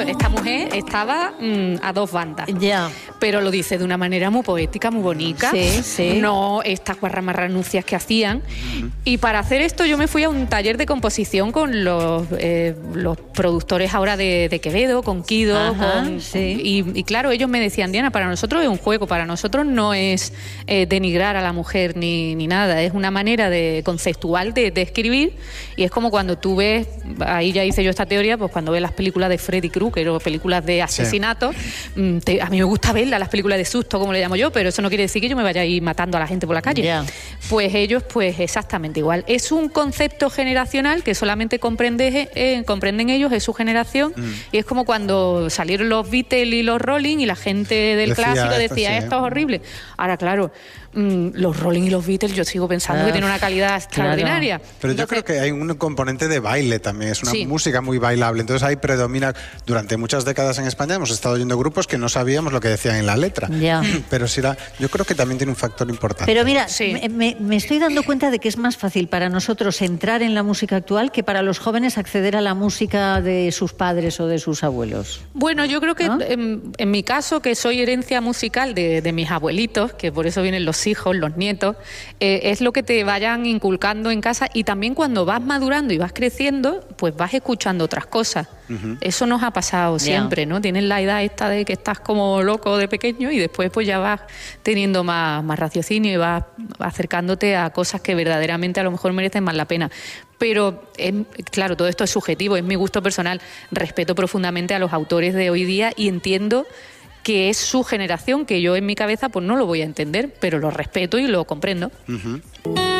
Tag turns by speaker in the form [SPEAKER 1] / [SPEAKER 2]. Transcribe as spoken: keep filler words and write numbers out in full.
[SPEAKER 1] esta mujer estaba mmm, a dos bandas.
[SPEAKER 2] Ya.
[SPEAKER 1] Pero lo dice de una manera muy poética, muy bonita.
[SPEAKER 2] Sí, sí.
[SPEAKER 1] No estas guarramarranuncias que hacían. Uh-huh. Y para hacer esto yo me fui a un taller de composición con los, eh, los productores ahora de, de Quevedo, con Kido.
[SPEAKER 2] Ajá,
[SPEAKER 1] con,
[SPEAKER 2] sí.
[SPEAKER 1] y, y claro, ellos me decían, Diana, para nosotros es un juego, para nosotros no es eh, denigrar a la mujer ni, ni nada, es una manera de conceptual de, de escribir. Y es como cuando tú ves, ahí ya hice yo esta teoría, pues cuando ves las películas de Freddy Krueger o películas de asesinato, sí. te, a mí me gusta verlas, las películas de susto, como le llamo yo, pero eso no quiere decir que yo me vaya a ir matando a la gente por la calle. Yeah. Pues ellos, pues exactamente igual. Es un concepto generacional que solamente comprende, eh, comprenden ellos, es su generación, mm. y es como cuando salieron los Beatles y los Rolling y la gente del decía clásico decía, esto, sí. esto es horrible. Ahora, claro, mmm, los Rolling y los Beatles yo sigo pensando ah, que tienen una calidad extraordinaria.
[SPEAKER 3] Claro. Pero entonces, yo creo que hay un componente de baile también, es una sí. música muy bailable, entonces ahí predomina, durante muchas décadas en España hemos estado oyendo grupos que no sabíamos lo que decían en la letra,
[SPEAKER 2] yeah.
[SPEAKER 3] pero sí era, yo creo que también tiene un factor importante.
[SPEAKER 2] Pero mira, sí. me, me estoy dando cuenta de que es más fácil para nosotros entrar en la música actual que para los jóvenes acceder a la música de sus padres o de sus abuelos.
[SPEAKER 1] Bueno, yo creo que ¿no? en, en mi caso, que soy herencia musical de, de mis abuelitos, que por eso vienen los hijos, los nietos, eh, es lo que te vayan inculcando en casa, y también cuando vas madurando y vas creciendo, pues vas escuchando otras cosas. Uh-huh. Eso nos ha pasado siempre, yeah. ¿no? Tienes la edad esta de que estás como loco de pequeño y después pues ya vas teniendo más, más raciocinio y vas acercándote a cosas que verdaderamente a lo mejor merecen más la pena. Pero, es, claro, todo esto es subjetivo, es mi gusto personal. Respeto profundamente a los autores de hoy día y entiendo que es su generación, que yo en mi cabeza pues no lo voy a entender, pero lo respeto y lo comprendo.
[SPEAKER 3] Uh-huh.